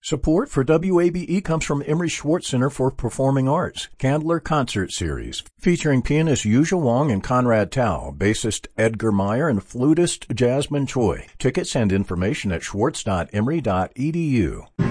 Support for WABE comes from Emery Schwartz Center for Performing Arts, Candler Concert Series, featuring pianist Yuzha Wong and Conrad Tao, bassist Edgar Meyer, and flutist Jasmine Choi. Tickets and information at schwartz.emory.edu.